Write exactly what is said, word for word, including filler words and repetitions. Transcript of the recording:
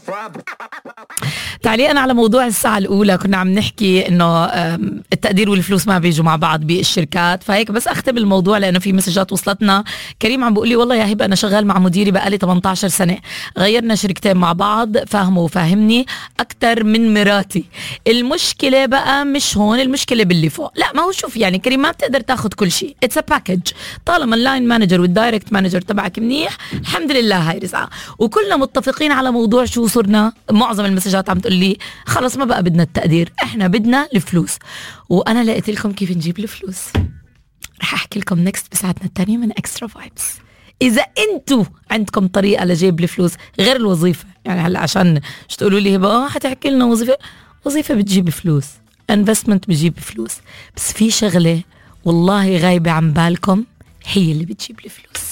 تعليقا على موضوع الساعة الأولى، كنا عم نحكي إنه التقدير والفلوس ما بيجوا مع بعض بالشركات، فهيك بس أختم الموضوع لأنه في مسجات وصلتنا. كريم عم بقول لي والله يا هبة أنا شغال مع مديري بقالي ثمانية عشر سنة، غيرنا شركتين مع بعض، فاهمه وفاهمني أكتر من مراتي. المشكلة بقى مش هون، المشكلة باللي فوق. لا ما هو شوف يعني كريم ما بتقدر تاخد كل شيء، اتس ا باكج. طالما اللاين مانجر والدايركت مانجر تبعك منيح الحمد لله هاي رزقة. وكلنا متفقين على موضوع شو صرنا، معظم المسجات عم تقول لي خلص ما بقى بدنا التقدير، احنا بدنا الفلوس. وانا لقيت لكم كيف نجيب الفلوس، رح احكي لكم نكست بساعتنا الثانية من اكسترا فايبس. اذا انتو عندكم طريقة لجيب الفلوس غير الوظيفة، يعني هلا عشان مش تقولوا لي هبه حتحكي لنا وظيفة، وظيفة بتجيب فلوس، انفستمنت بتجيب فلوس، بس في شغلة والله غايبة عن بالكم هي اللي بتجيب الفلوس.